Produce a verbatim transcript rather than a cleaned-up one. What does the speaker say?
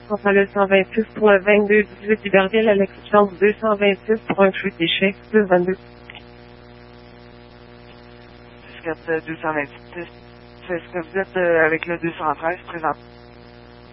Enfin, le cent vingt-six pour le vingt-deux dix-huit Iberville, Alexandre deux cent vingt-six pour un flux d'échec, deux vingt-deux. deux cent vingt-six. Est-ce que vous êtes euh, avec le deux cent treize présent?